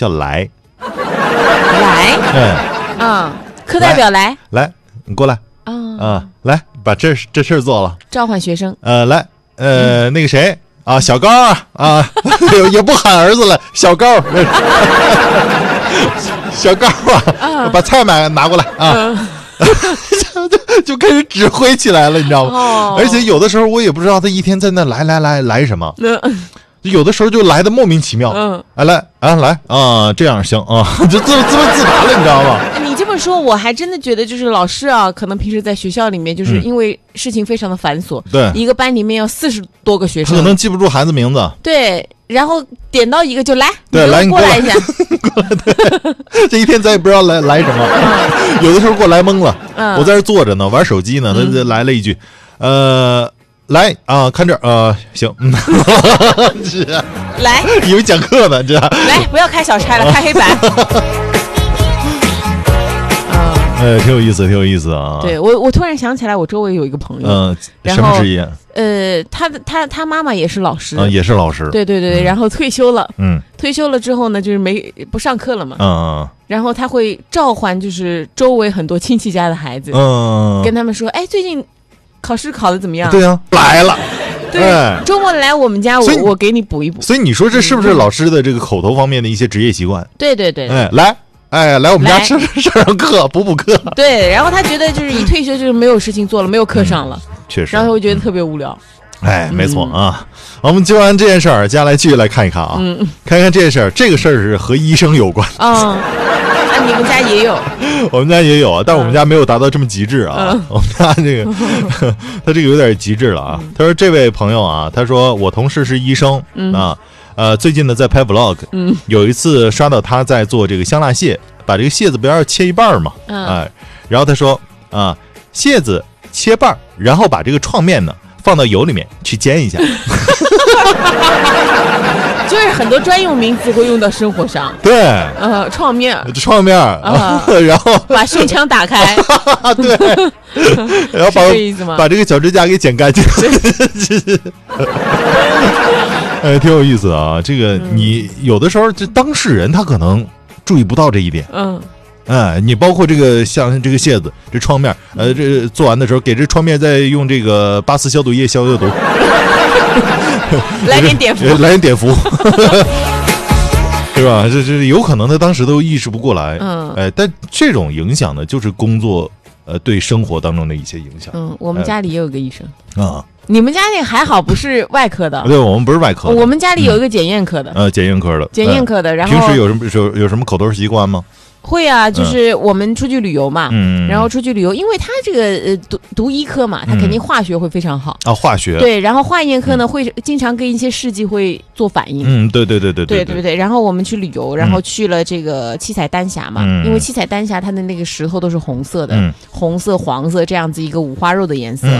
叫来。 课代表来， 你过来来把这事儿做了， 召唤学生。 来，那个谁啊，小高啊也不喊儿子了，小高，小高把菜拿过来啊。就开始指挥起来了，你知道吗？而且有的时候我也不知道他一天在那来什么，有的时候就来的莫名其妙。来这样行啊，就这么自答了，你知道吗？ 你这么说，我还真的觉得就是老师啊，可能平时在学校里面，就是因为事情非常的繁琐， 对， 一个班里面要40多个学生， 可能记不住孩子名字， 对，然后点到一个就来， 对，来你过来一下， 过来，这一天咱也不知道来什么，有的时候给我来懵了，我在这坐着呢，玩手机呢，他来了一句，来啊，看这儿行， 来， 以为讲课呢，这来不要开小差了，开黑板。 挺有意思啊。 对，我突然想起来，我周围有一个朋友， 什么职业？ 他妈妈也是老师， 也是老师。 对，然后退休了，退休了之后呢，就是不上课了嘛，然后他会召唤就是周围很多亲戚家的孩子，跟他们说，哎，最近考试考得怎么样？ 对啊，来了。 对，周末来我们家，我给你补一补。 所以你说这是不是老师的这个口头方面的一些职业习惯？ 对， 来我们家上课补课。 对，然后他觉得就是一退休就是没有事情做了，没有课上了， 确实， 然后会觉得特别无聊。 没错啊。我们接完这件事儿，接下来继续来看一看啊，看一看这件事儿，这个事儿是和医生有关。 你们家也有？ 我们家也有啊，但我们家没有达到这么极致啊。我们家这个，他这个有点极致了啊。他说这位朋友啊，他说我同事是医生最近呢在拍 vlog，有一次刷到他在做这个香辣蟹，把这个蟹子不要切一半嘛，然后他说蟹子切半，然后把这个创面呢放到油里面去煎一下。 就是很多专用名词会用到生活上。 对， 创面， 然后把胸腔打开， 对，然后把这个脚趾甲给剪干净。挺有意思的啊。这个你有的时候这当事人他可能注意不到这一点。你包括这个像这个蟹子这创面，这做完的时候给这创面再用这个巴斯消毒液消毒。 来点碘伏， 是吧？这有可能他当时都意识不过来。但这种影响呢，就是工作对生活当中的一些影响。 我们家里也有个医生啊。你们家那个还好不是外科的？ 对，我们不是外科的。 我们家里有一个检验科的。 检验科的。 然后平时有什么口头习惯吗？ 会啊，就是我们出去旅游嘛，然后出去旅游，因为他这个读医科嘛，他肯定化学会非常好啊，化学对，然后化验科呢会经常跟一些试剂会做反应，对，然后我们去旅游，然后去了这个七彩丹霞嘛，因为七彩丹霞它的那个石头都是红色的，红色、黄色这样子一个五花肉的颜色，